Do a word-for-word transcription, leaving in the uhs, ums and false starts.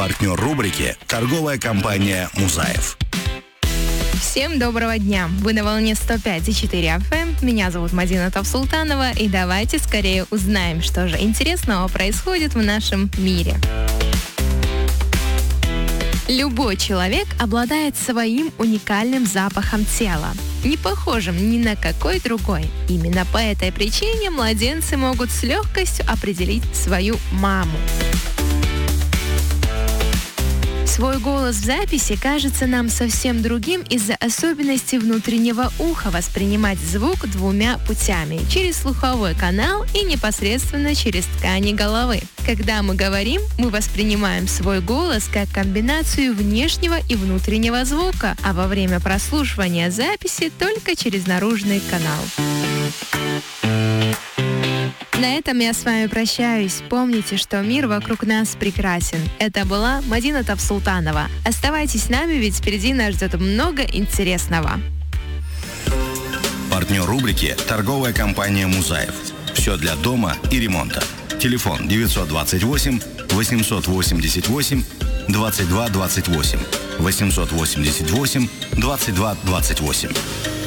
Партнер рубрики – торговая компания «Музаев». Всем доброго дня! Вы на волне сто пять и четыре эф эм. Меня зовут Мадина Тавсултанова. И давайте скорее узнаем, что же интересного происходит в нашем мире. Любой человек обладает своим уникальным запахом тела, не похожим ни на какой другой. Именно по этой причине младенцы могут с легкостью определить свою маму. Свой голос в записи кажется нам совсем другим из-за особенностей внутреннего уха воспринимать звук двумя путями – через слуховой канал и непосредственно через ткани головы. Когда мы говорим, мы воспринимаем свой голос как комбинацию внешнего и внутреннего звука, а во время прослушивания записи только через наружный канал. На этом я с вами прощаюсь. Помните, что мир вокруг нас прекрасен. Это была Мадина Тавсултанова. Оставайтесь с нами, ведь впереди нас ждет много интересного. Партнер рубрики – торговая компания «Музаев». Все для дома и ремонта. Телефон девятьсот двадцать восемь восемьсот восемьдесят восемь двадцать два двадцать восемь восемьсот восемьдесят восемь двадцать два двадцать восемь.